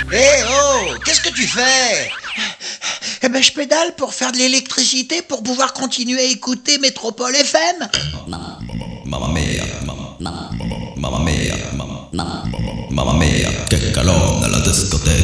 Eh oh, qu'est-ce que tu fais? Eh ben, je pédale pour faire de l'électricité pour pouvoir continuer à écouter Métropole FM. Mamma mia, mamma mia, mamma mia, che calore nella discoteca.